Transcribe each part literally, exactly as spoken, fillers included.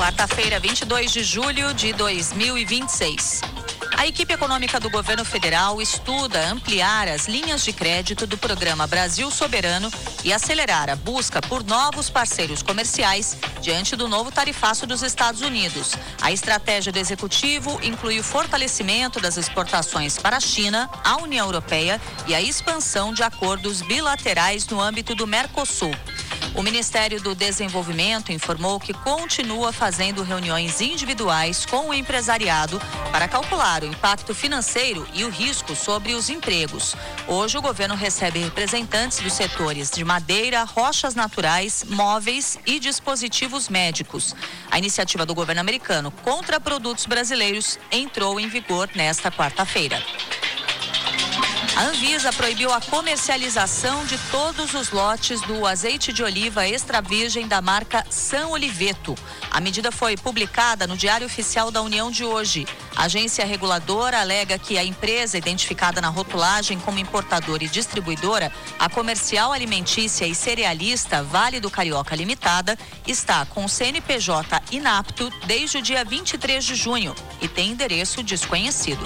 Quarta-feira, vinte e dois de julho de dois mil e vinte e seis. A equipe econômica do governo federal estuda ampliar as linhas de crédito do programa Brasil Soberano e acelerar a busca por novos parceiros comerciais diante do novo tarifaço dos Estados Unidos. A estratégia do executivo inclui o fortalecimento das exportações para a China, a União Europeia e a expansão de acordos bilaterais no âmbito do Mercosul. O Ministério do Desenvolvimento informou que continua fazendo reuniões individuais com o empresariado para calcular o impacto financeiro e o risco sobre os empregos. Hoje, o governo recebe representantes dos setores de madeira, rochas naturais, móveis e dispositivos médicos. A iniciativa do governo americano contra produtos brasileiros entrou em vigor nesta quarta-feira. A Anvisa proibiu a comercialização de todos os lotes do azeite de oliva extra virgem da marca São Oliveto. A medida foi publicada no Diário Oficial da União de hoje. A agência reguladora alega que a empresa identificada na rotulagem como importadora e distribuidora, a Comercial Alimentícia e Cerealista Vale do Carioca Limitada, está com o C N P J inapto desde o dia vinte e três de junho e tem endereço desconhecido.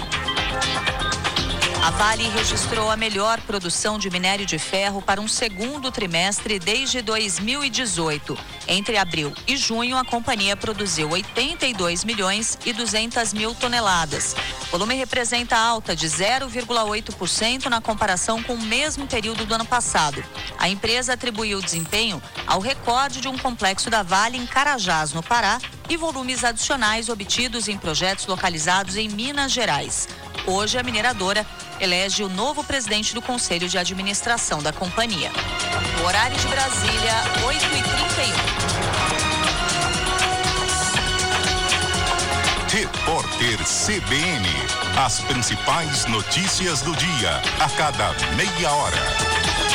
A Vale registrou a melhor produção de minério de ferro para um segundo trimestre desde dois mil e dezoito. Entre abril e junho, a companhia produziu oitenta e dois milhões e duzentas mil toneladas. O volume representa alta de zero vírgula oito por cento na comparação com o mesmo período do ano passado. A empresa atribuiu o desempenho ao recorde de um complexo da Vale em Carajás, no Pará, e volumes adicionais obtidos em projetos localizados em Minas Gerais. Hoje, a mineradora elege o novo presidente do Conselho de Administração da companhia. O horário de Brasília, oito e trinta e um. Repórter C B N. As principais notícias do dia, a cada meia hora.